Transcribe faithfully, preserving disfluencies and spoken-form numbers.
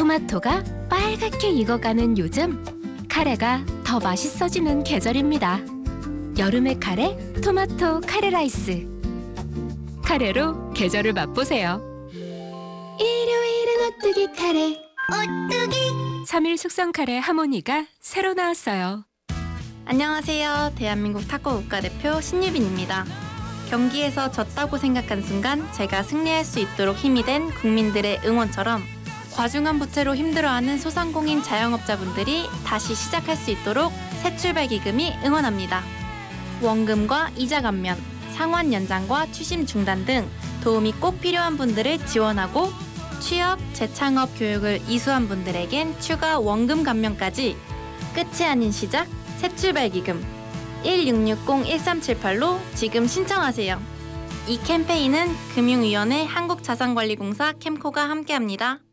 토마토가 빨갛게 익어가는 요즘, 카레가 더 맛있어지는 계절입니다. 여름의 카레, 토마토 카레 라이스. 카레로 계절을 맛보세요. 일요일은 오뚜기 카레. 오뚜기. 삼 일 숙성 카레 하모니가 새로 나왔어요. 안녕하세요. 대한민국 탁구 국가대표 신유빈입니다. 경기에서 졌다고 생각한 순간 제가 승리할 수 있도록 힘이 된 국민들의 응원처럼 과중한 부채로 힘들어하는 소상공인 자영업자분들이 다시 시작할 수 있도록 새출발기금이 응원합니다. 원금과 이자 감면, 상환 연장과 추심 중단 등 도움이 꼭 필요한 분들을 지원하고 취업, 재창업 교육을 이수한 분들에겐 추가 원금 감면까지. 끝이 아닌 시작, 새출발기금 일육육공 일삼칠팔로 지금 신청하세요. 이 캠페인은 금융위원회 한국자산관리공사 캠코가 함께합니다.